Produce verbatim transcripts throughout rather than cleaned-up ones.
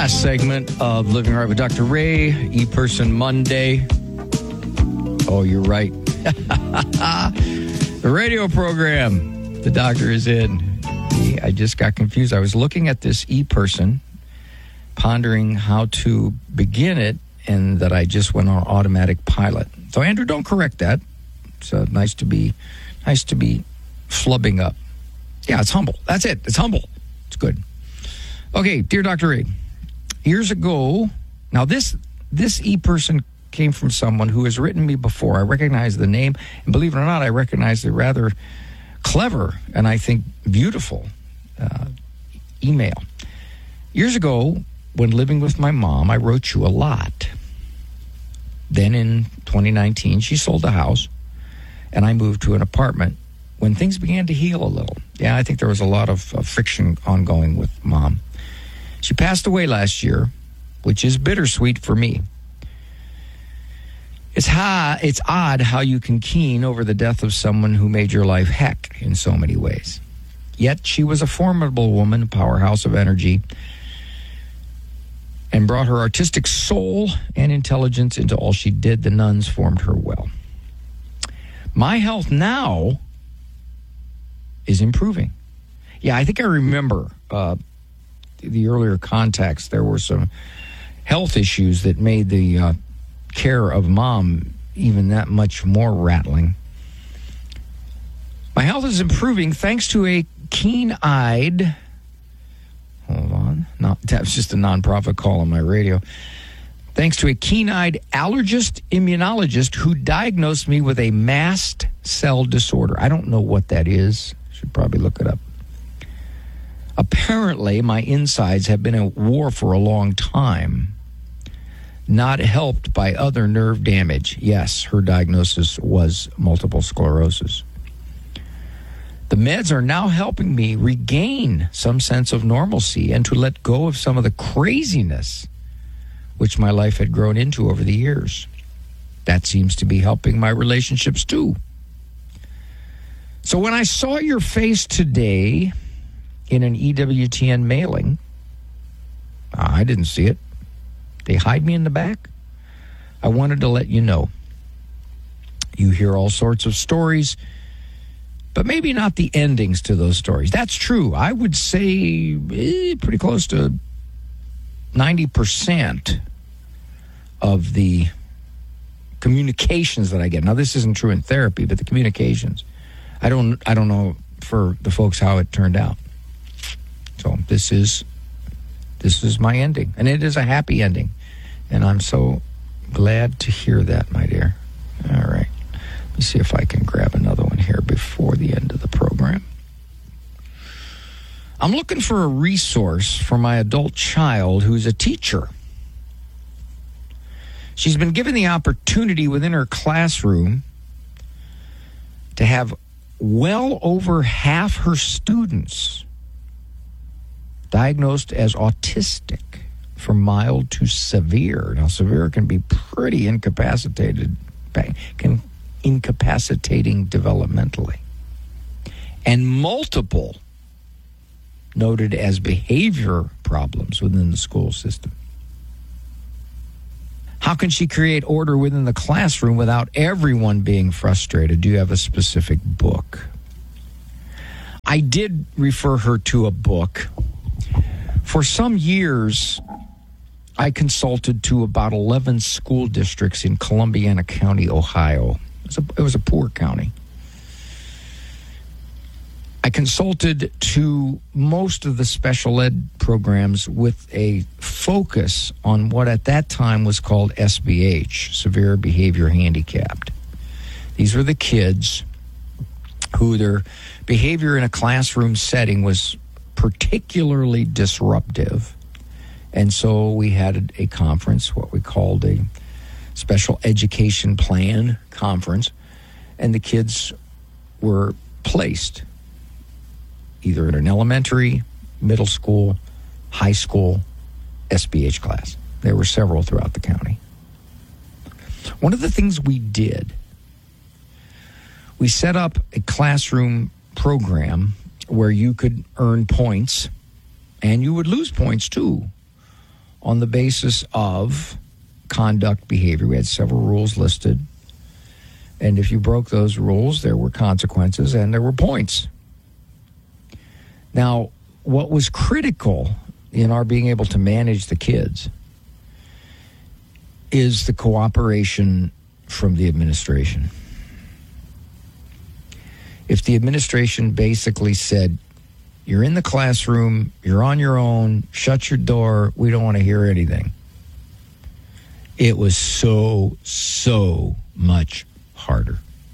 last segment of Living Right with Doctor Ray, E-Person Monday. Oh, you're right. The radio program. The doctor is in. I just got confused. I was looking at this E-Person, pondering how to begin it, and that I just went on automatic pilot. So, Andrew, don't correct that. It's uh, nice to be, nice to be flubbing up. Yeah, it's humble. That's it. It's humble. It's good. Okay, dear Doctor Ray, years ago, now this this E-Person came from someone who has written me before. I recognize the name, and believe it or not, I recognize the rather clever and I think beautiful uh, email. Years ago, when living with my mom, I wrote you a lot. Then in twenty nineteen, she sold the house, and I moved to an apartment when things began to heal a little. Yeah, I think there was a lot of uh, friction ongoing with Mom. She passed away last year, which is bittersweet for me. It's high, it's odd how you can keen over the death of someone who made your life heck in so many ways. Yet she was a formidable woman, a powerhouse of energy, and brought her artistic soul and intelligence into all she did. The nuns formed her well. My health now is improving. Yeah, I think I remember uh, the earlier contacts. There were some health issues that made the uh, care of Mom even that much more rattling. My health is improving thanks to a keen-eyed, hold on, no, that's just a nonprofit call on my radio, thanks to a keen-eyed allergist immunologist who diagnosed me with a mast cell disorder. I don't know what that is. Should probably look it up. Apparently, my insides have been at war for a long time, not helped by other nerve damage. Yes, her diagnosis was multiple sclerosis. The meds are now helping me regain some sense of normalcy and to let go of some of the craziness which my life had grown into over the years. That seems to be helping my relationships too. So when I saw your face today in an E W T N mailing, I didn't see it. They hide me in the back. I wanted to let you know. You hear all sorts of stories, but maybe not the endings to those stories. That's true. I would say eh, pretty close to ninety percent of the communications that I get. Now, this isn't true in therapy, but the communications. I don't I don't know for the folks how it turned out. So this is this is my ending, and it is a happy ending, and I'm so glad to hear that, my dear. All right. Let me see if I can grab another one here before the end of the program. I'm looking for a resource for my adult child who's a teacher. She's been given the opportunity within her classroom to have well over half her students diagnosed as autistic from mild to severe. Now, severe can be pretty incapacitated, can incapacitating developmentally. And multiple noted as behavior problems within the school system. How can she create order within the classroom without everyone being frustrated? Do you have a specific book? I did refer her to a book. For some years, I consulted to about eleven school districts in Columbiana County, Ohio. It was a, it was a poor county. I consulted to most of the special ed programs with a focus on what at that time was called S B H, Severe Behavior Handicapped. These were the kids who their behavior in a classroom setting was particularly disruptive. And so we had a conference, what we called a special education plan conference, and the kids were placed either in an elementary, middle school, high school, S B H class. There were several throughout the county. One of the things we did, we set up a classroom program where you could earn points, and you would lose points too, on the basis of conduct behavior. We had several rules listed. And if you broke those rules, there were consequences and there were points. Now, what was critical in our being able to manage the kids is the cooperation from the administration. If the administration basically said, you're in the classroom, you're on your own, shut your door, we don't want to hear anything, it was so, so much harder.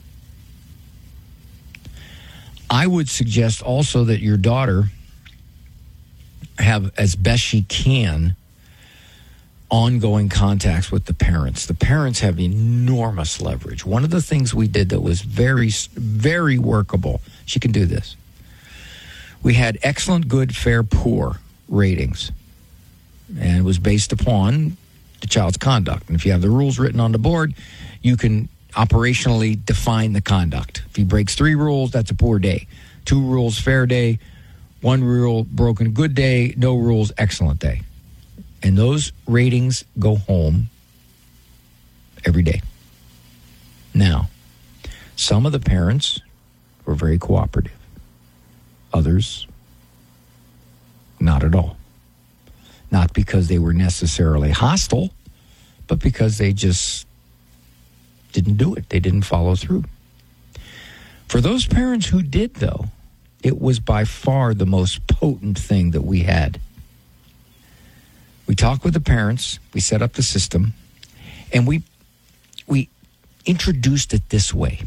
I would suggest also that your daughter have, as best she can, ongoing contacts with the parents. The parents have enormous leverage. One of the things we did that was very, very workable, she can do this. We had excellent, good, fair, poor ratings. And it was based upon the child's conduct. And if you have the rules written on the board, you can operationally define the conduct. If he breaks three rules, that's a poor day. Two rules, fair day. One rule, broken, good day. No rules, excellent day. And those ratings go home every day. Now, some of the parents were very cooperative. Others, not at all. Not because they were necessarily hostile, but because they just didn't do it. They didn't follow through. For those parents who did, though, it was by far the most potent thing that we had. We talked with the parents, we set up the system, and we we introduced it this way.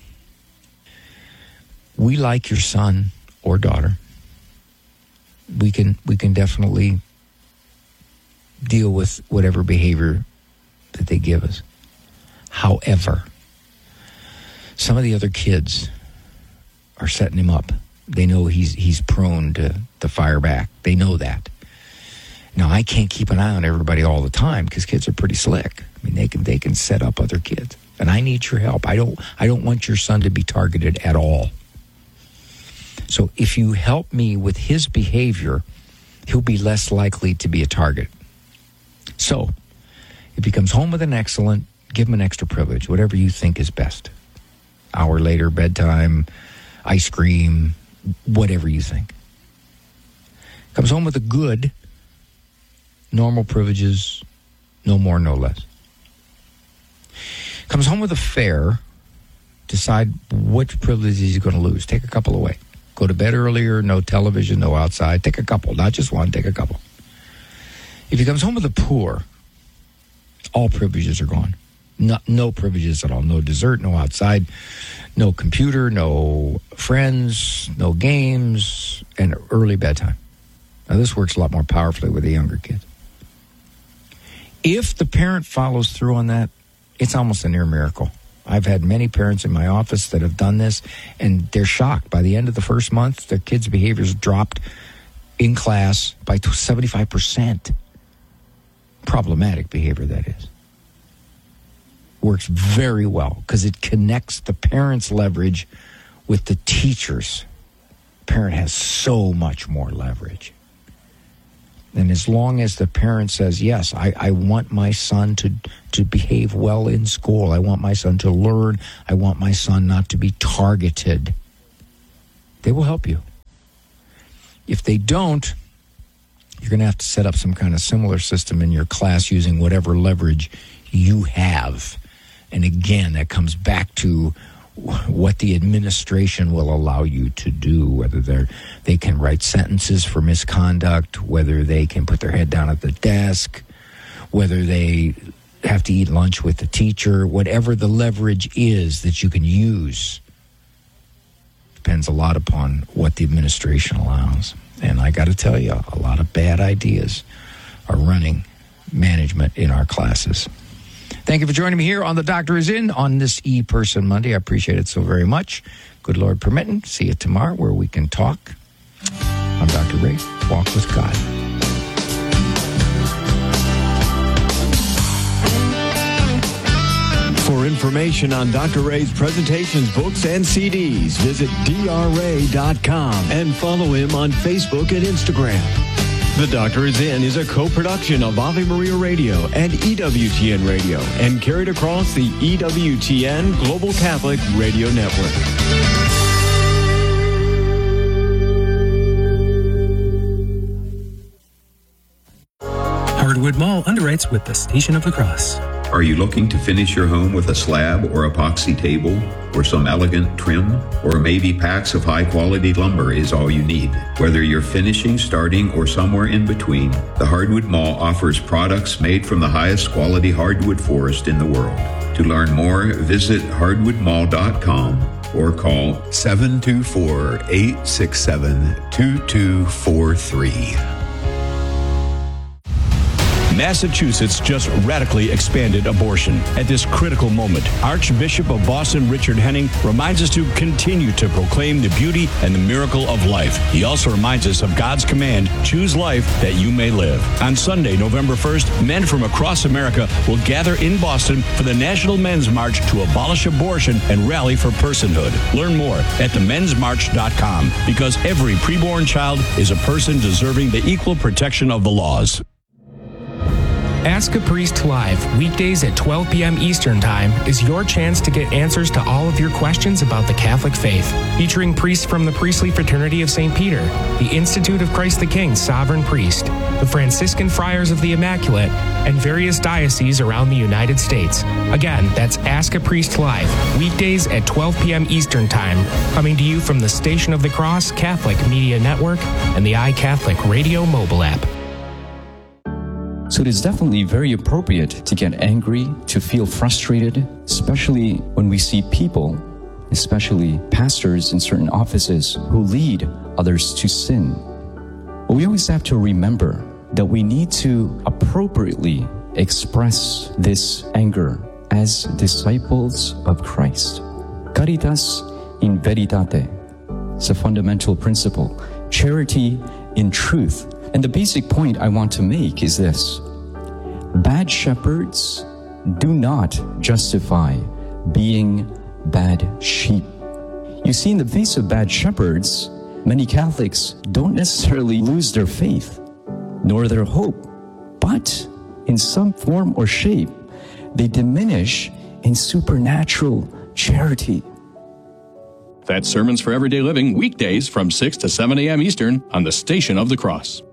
We like your son or daughter. We can we can definitely deal with whatever behavior that they give us. However, some of the other kids are setting him up. They know he's he's prone to, to fire back. They know that. Now, I can't keep an eye on everybody all the time because kids are pretty slick. I mean, they can they can set up other kids. And I need your help. I don't I don't want your son to be targeted at all. So if you help me with his behavior, he'll be less likely to be a target. So if he comes home with an excellent, give him an extra privilege, whatever you think is best. Hour later, bedtime, ice cream, whatever you think. Comes home with a good, normal privileges, no more, no less. Comes home with a fair, decide which privileges he's going to lose. Take a couple away. Go to bed earlier, no television, no outside. Take a couple, not just one, take a couple. If he comes home with a poor, all privileges are gone. No, no privileges at all. No dessert, no outside, no computer, no friends, no games, and early bedtime. Now, this works a lot more powerfully with the younger kids. If the parent follows through on that, it's almost a near miracle. I've had many parents in my office that have done this, and they're shocked. By the end of the first month, their kids' behaviors dropped in class by seventy-five percent. Problematic behavior, that is. Works very well because it connects the parent's leverage with the teacher's. Parent has so much more leverage. And as long as the parent says, yes, I, I want my son to, to behave well in school. I want my son to learn. I want my son not to be targeted. They will help you. If they don't, you're going to have to set up some kind of similar system in your class using whatever leverage you have. And again, that comes back to what the administration will allow you to do, whether they're, they can write sentences for misconduct, whether they can put their head down at the desk, whether they have to eat lunch with the teacher, whatever the leverage is that you can use. Depends a lot upon what the administration allows. And I got to tell you, a lot of bad ideas are running management in our classes. Thank you for joining me here on The Doctor Is In on this E-Person Monday. I appreciate it so very much. Good Lord permitting. See you tomorrow where we can talk. I'm Doctor Ray. Walk with God. For information on Doctor Ray's presentations, books, and C Ds, visit D R ray dot com and follow him on Facebook and Instagram. The Doctor is In is a co-production of Ave Maria Radio and E W T N Radio and carried across the E W T N Global Catholic Radio Network. Hardwood Mall underwrites with the Station of the Cross. Are you looking to finish your home with a slab or epoxy table or some elegant trim? Or maybe packs of high-quality lumber is all you need? Whether you're finishing, starting, or somewhere in between, the Hardwood Mall offers products made from the highest quality hardwood forest in the world. To learn more, visit hardwood mall dot com or call seven two four, eight six seven, two two four three. Massachusetts just radically expanded abortion. At this critical moment, Archbishop of Boston Richard Henning reminds us to continue to proclaim the beauty and the miracle of life. He also reminds us of God's command, choose life that you may live. On Sunday, November first, men from across America will gather in Boston for the National Men's March to abolish abortion and rally for personhood. Learn more at the men's march dot com, because every preborn child is a person deserving the equal protection of the laws. Ask a Priest Live, weekdays at twelve p.m. Eastern Time, is your chance to get answers to all of your questions about the Catholic faith. Featuring priests from the Priestly Fraternity of Saint Peter, the Institute of Christ the King Sovereign Priest, the Franciscan Friars of the Immaculate, and various dioceses around the United States. Again, that's Ask a Priest Live, weekdays at twelve p.m. Eastern Time, coming to you from the Station of the Cross Catholic Media Network and the iCatholic Radio mobile app. So it is definitely very appropriate to get angry, to feel frustrated, especially when we see people, especially pastors in certain offices, who lead others to sin. But we always have to remember that we need to appropriately express this anger as disciples of Christ. Caritas in veritate. It's a fundamental principle. Charity in truth. And the basic point I want to make is this. Bad shepherds do not justify being bad sheep. You see, in the face of bad shepherds, many Catholics don't necessarily lose their faith, nor their hope, but in some form or shape, they diminish in supernatural charity. That's Sermons for Everyday Living, weekdays from six to seven a.m. Eastern on the Station of the Cross.